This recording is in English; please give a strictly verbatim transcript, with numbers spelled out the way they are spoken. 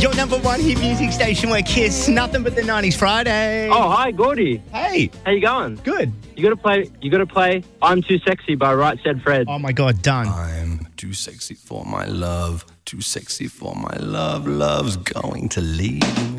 Your number one hit music station where Kiss, nothing but the nineties Friday. Oh, hi, Gordy. Hey. How you going? Good. You gotta play. You gotta play. I'm Too Sexy by Right Said Fred. Oh my God, done. I'm too sexy for my love, too sexy for my love. Love's going to leave me.